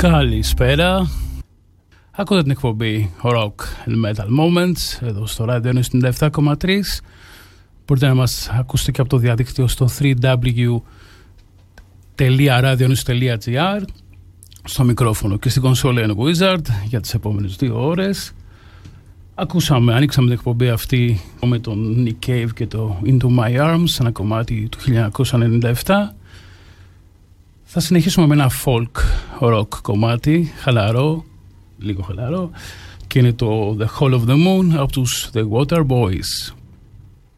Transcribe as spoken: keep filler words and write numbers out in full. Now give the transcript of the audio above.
Καλησπέρα. Ακούτε την εκπομπή Rock and Metal Moments εδώ στο Radio ενενήντα επτά κόμμα τρία. Μπορείτε να μας ακούσετε και από το διαδίκτυο στο double-u double-u double-u τελεία radionews τελεία gr. Στο μικρόφωνο και στην κονσόλα είναι Wizard για τις επόμενες δύο ώρες. Ακούσαμε, ανοίξαμε την εκπομπή αυτή με τον Nick Cave και το Into My Arms, ένα κομμάτι του χίλια εννιακόσια ενενήντα επτά. Θα συνεχίσουμε με ένα folk rock κομμάτι, χαλαρό, λίγο χαλαρό, και είναι το The Hall of the Moon από τους The Water Boys.